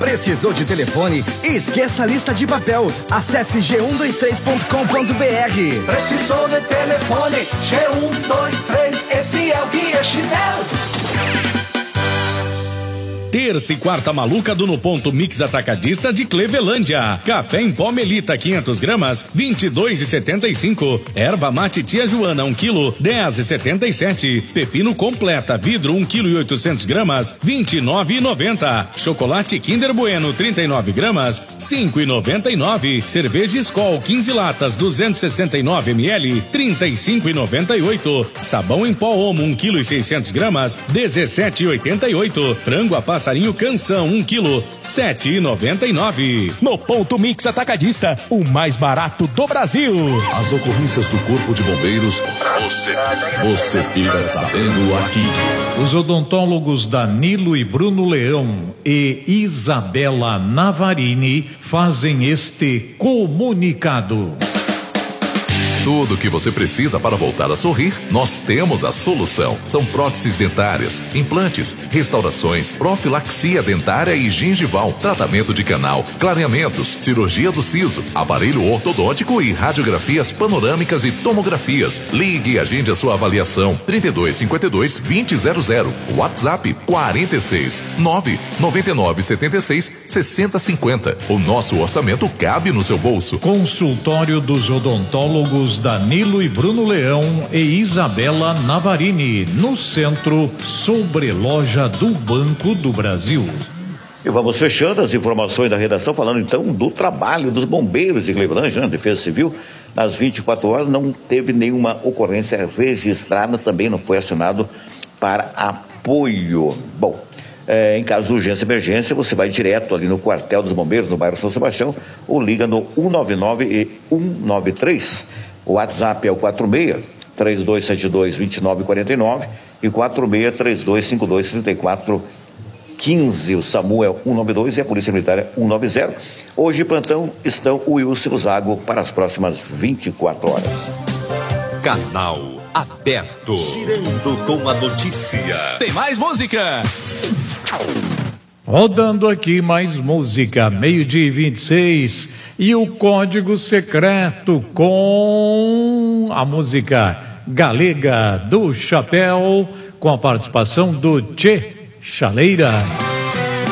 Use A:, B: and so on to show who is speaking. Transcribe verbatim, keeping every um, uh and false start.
A: Precisou de telefone? Esqueça a lista de papel. Acesse g um dois três ponto com ponto b r.
B: Precisou de telefone? G um dois três, esse é o Guia Chinelo.
C: Terça e quarta maluca do No Ponto Mix Atacadista de Clevelândia. Café em pó Melita quinhentas gramas, vinte e dois e setenta e cinco. Erva mate Tia Joana um quilo, dez e setenta e sete. Pepino completa vidro um quilo e oitocentos gramas, vinte e nove e noventa. Chocolate Kinder Bueno trinta e nove gramas, cinco e noventa e nove. Cerveja Skol quinze latas duzentos e sessenta e nove mililitros, trinta e cinco e noventa e oito. Sabão em pó Omo um quilo e seiscentos gramas, dezessete e oitenta e oito. Frango a passarinho Canção um quilo, sete e noventa e nove.
D: No Ponto Mix Atacadista, o mais barato do Brasil.
E: As ocorrências do Corpo de Bombeiros, você, você fica sabendo aqui.
F: Os odontólogos Danilo e Bruno Leão e Isabela Navarini fazem este comunicado.
E: Tudo o que você precisa para voltar a sorrir, nós temos a solução. São próteses dentárias, implantes, restaurações, profilaxia dentária e gengival, tratamento de canal, clareamentos, cirurgia do siso, aparelho ortodôntico e radiografias panorâmicas e tomografias. Ligue e agende a sua avaliação. trinta e dois, cinquenta e dois, vinte zero zero. WhatsApp quarenta e seis, nove, noventa e nove, setenta e seis, sessenta cinquenta. O nosso orçamento cabe no seu bolso.
F: Consultório dos odontólogos Danilo e Bruno Leão e Isabela Navarini, no centro, sobreloja do Banco do Brasil.
G: E vamos fechando as informações da redação, falando então do trabalho dos bombeiros de Clevelândia, né? Defesa Civil. Nas vinte e quatro horas não teve nenhuma ocorrência registrada, também não foi acionado para apoio. Bom, é, em caso de urgência e emergência, você vai direto ali no quartel dos bombeiros, no bairro São Sebastião, ou liga no cento e noventa e nove e cento e noventa e três. O WhatsApp é o quatro seis, três dois sete dois, dois nove quatro nove e quatro seis, três dois cinco dois, três quatro um cinco. O SAMU é cento e noventa e dois e a Polícia Militar é cento e noventa. Hoje, plantão, estão o Wilson e o Zago para as próximas vinte e quatro horas.
H: Canal aberto. Girando com a notícia.
D: Tem mais música.
F: Rodando aqui mais música, meio-dia e vinte e seis, e o Código Secreto com a música Galega do Chapéu, com a participação do Tchê Chaleira.